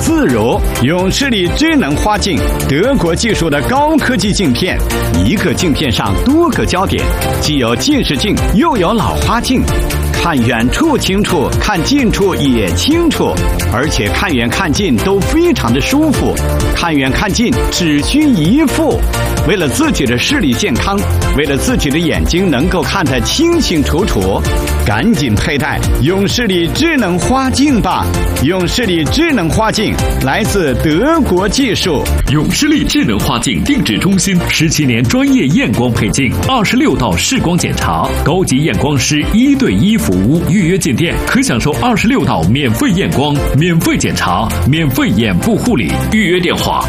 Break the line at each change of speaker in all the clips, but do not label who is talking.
自如。永视力智能花镜，德国技术的高科技镜片，一个镜片上多个焦点，既有近视镜又有老花镜，看远处清楚，看近处也清楚，而且看远看近都非常的舒服，看远看近只需一副。为了自己的视力健康，为了自己的眼睛能够看得清清楚楚，赶紧佩戴永视力智能花镜吧！永视力智能花镜来自德国技术。
永视力智能花镜定制中心17年专业验光配镜，26道视光检查，高级验光师1对1服务。预约进店可享受26道免费验光、免费检查、免费眼部护理。预约电话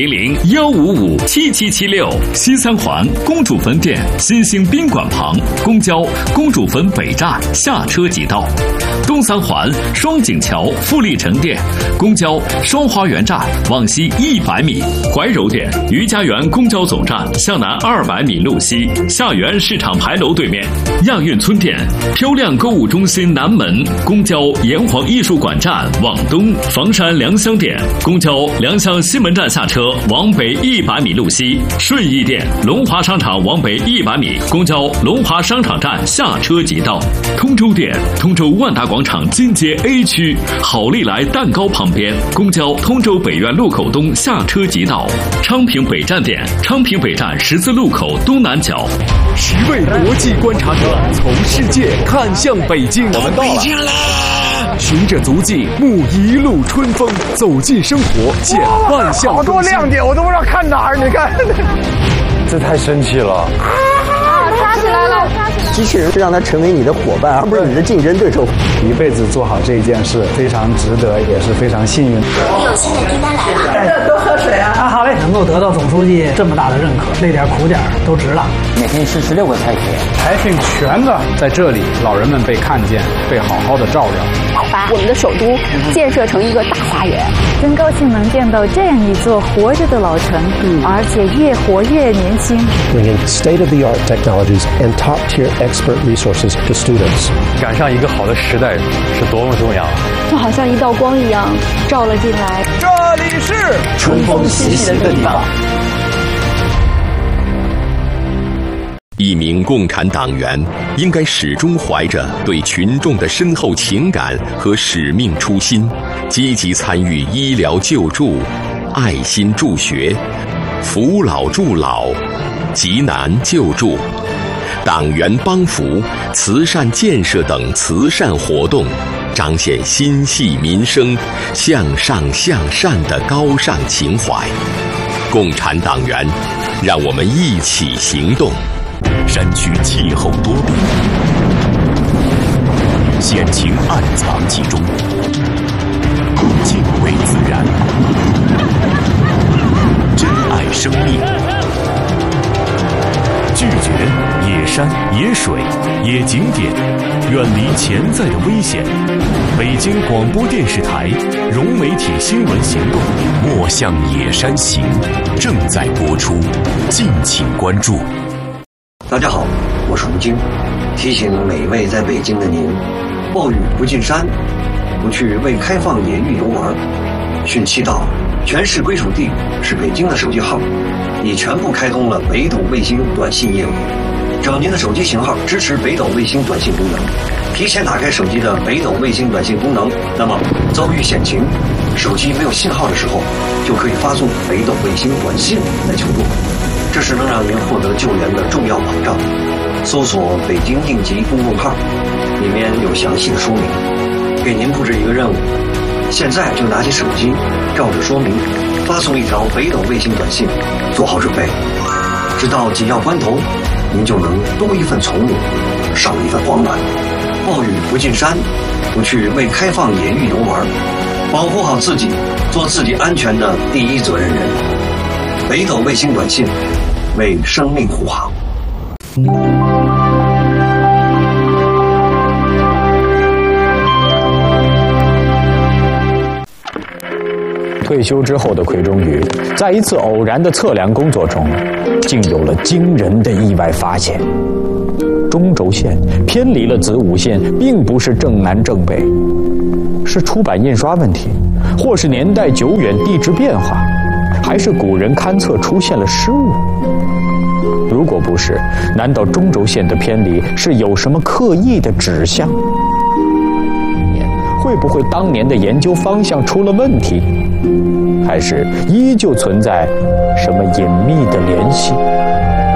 400-155-7776。西三环公主坟店新兴宾馆旁，公交公主坟北站下车即到。东三环双井桥富力城店，公交双花园站往西100米。怀柔店余家园公交总站向南200米路西，下园市场牌楼对面。亚运村店漂亮购物中心南门，公交炎黄艺术馆站往东。房山良乡店公交良乡西门站下车往北100米路西。顺义店龙华商场往北100米，公交龙华商场站下车即到。通州店通州万达广场金街 A 区好利来蛋糕旁边，公交通州北苑路口东下车即到。昌平北站店昌平北站十字路口东南角。
10位国际观察者从世界看向北京，
我们到北京啦！
循着足迹沐一路春风，走进生活，见万象更新。
好多亮点，我都不知道看哪儿。你看，这太神奇了！
抓起来了！
机器人让它成为你的伙伴，而不是你的竞争对手。
一辈子做好这件事，非常值得，也是非常幸运。
你有新的订单来了，
多喝水啊！好嘞，能够得到总书记这么大的认可，累点苦点都值了。
每天吃16个菜品，
财品全的在这里，老人们被看见，被好好的照料。
把我们的首都建设成一个大花园，
真高兴能见到这样一座活着的老城，而且越活越年轻。
Bringing state-of-the-art technologies and top-tier expert resources to students。
赶上一个好的时代是多么重要！
就好像一道光一样照了进来。
这里是
春风习习的地方。
一名共产党员应该始终怀着对群众的深厚情感和使命初心，积极参与医疗救助、爱心助学、扶老助老、急难救助、党员帮扶、慈善建设等慈善活动，彰显心系民生、向上向善的高尚情怀。共产党员，让我们一起行动。
山区气候多变，险情暗藏其中，敬畏自然，珍爱生命，拒绝野山、野水、野景点，远离潜在的危险。北京广播电视台融媒体新闻行动“莫向野山行”正在播出，敬请关注。
大家好，我是吴京，提醒每位在北京的您，暴雨不进山，不去未开放野域游玩。汛期到，全市归属地是北京的手机号已全部开通了北斗卫星短信业务。只要您的手机型号支持北斗卫星短信功能，提前打开手机的北斗卫星短信功能，那么遭遇险情，手机没有信号的时候，就可以发送北斗卫星短信来求助。这是能让您获得救援的重要保障。搜索北京应急公众号，里面有详细的说明。给您布置一个任务，现在就拿起手机，照着说明发送一条北斗卫星短信，做好准备。直到紧要关头，您就能多一份从容，少一份慌乱。暴雨不进山，不去未开放野域游玩，保护好自己，做自己安全的第一责任人。北斗卫星短信，为生命护航。
退休之后的奎中宇，在一次偶然的测量工作中，竟有了惊人的意外发现：中轴线偏离了子午线，并不是正南正北，是出版印刷问题， 或是年代久远、地质变化，还是古人勘测出现了失误？如果不是，难道中轴线的偏离是有什么刻意的指向？会不会当年的研究方向出了问题？还是依旧存在什么隐秘的联系？